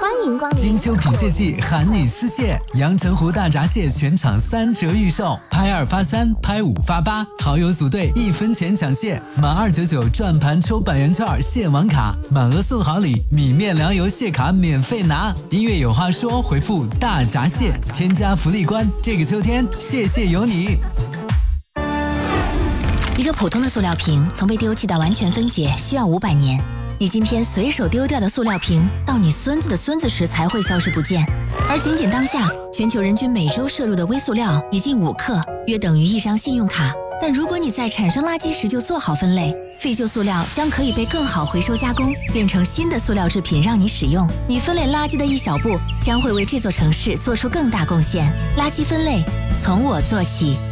欢迎光临。 金秋品蟹季喊你吃蟹，阳澄湖大闸蟹全场3折预售，拍2发3，拍5发8，好友组队1分钱抢蟹，满299转盘抽100元券蟹网卡，满额送好礼，米面粮油蟹卡免费拿。音乐有话说，回复大闸蟹，添加福利关，这个秋天蟹蟹有你。 一个普通的塑料瓶从被丢弃到完全分解需要500年，你今天随手丢掉的塑料瓶，到你孙子的孙子时才会消失不见。而仅仅当下，全球人均每周摄入的微塑料已近5克，约等于1张信用卡。但如果你在产生垃圾时就做好分类，废旧塑料将可以被更好回收加工，变成新的塑料制品让你使用。你分类垃圾的一小步，将会为这座城市做出更大贡献。垃圾分类，从我做起。